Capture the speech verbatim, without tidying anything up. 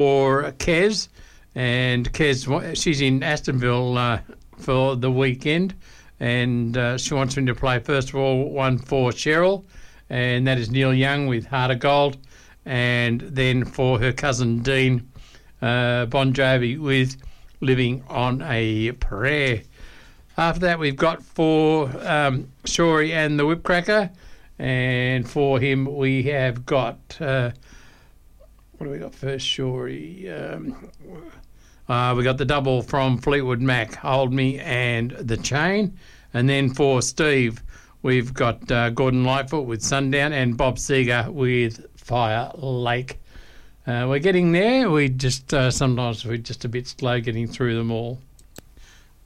for Kez, and Kez, she's in Astonville uh, for the weekend, and uh, she wants me to play first of all one for Cheryl, and that is Neil Young with Heart of Gold, and then for her cousin Dean, uh, Bon Jovi with Living on a Prayer. After that, we've got for um, Shorey and the Whipcracker, and for him we have got uh, what do we got first? Shorey. Um, uh, we got the double from Fleetwood Mac, Hold Me and The Chain, and then for Steve, we've got uh, Gordon Lightfoot with Sundown and Bob Seger with Fire Lake. Uh, we're getting there. We just uh, sometimes we're just a bit slow getting through them all.